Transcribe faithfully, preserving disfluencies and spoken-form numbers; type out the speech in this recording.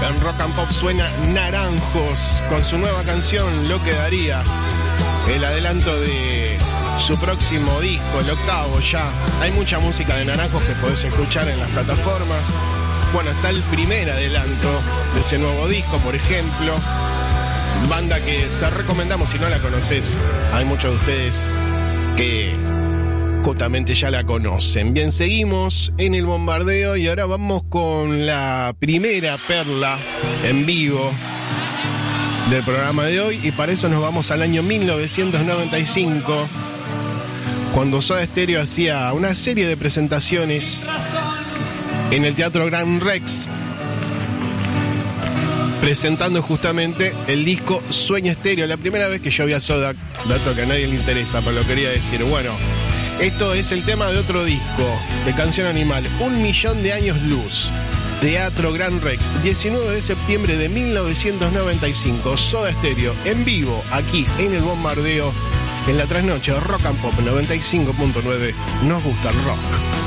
En Rock and Pop suena Naranjos con su nueva canción Lo que daría. El adelanto de su próximo disco, el octavo ya. Hay mucha música de Naranjos que podés escuchar en las plataformas. Bueno, está el primer adelanto de ese nuevo disco, por ejemplo. Banda que te recomendamos si no la conoces. Hay muchos de ustedes que justamente ya la conocen. Bien, seguimos en el bombardeo y ahora vamos con la primera perla en vivo del programa de hoy, y para eso nos vamos al año mil novecientos noventa y cinco, cuando Soda Stereo hacía una serie de presentaciones en el Teatro Gran Rex, presentando justamente el disco Sueño Estéreo. La primera vez que yo vi a Soda, dato que a nadie le interesa, pero lo quería decir. Bueno, esto es el tema de otro disco, de Canción Animal, Un Millón de Años Luz. Teatro Gran Rex, diecinueve de septiembre de mil novecientos noventa y cinco. Soda Stereo en vivo, aquí en el bombardeo, en la trasnoche Rock and Pop noventa y cinco punto nueve. Nos gusta el rock.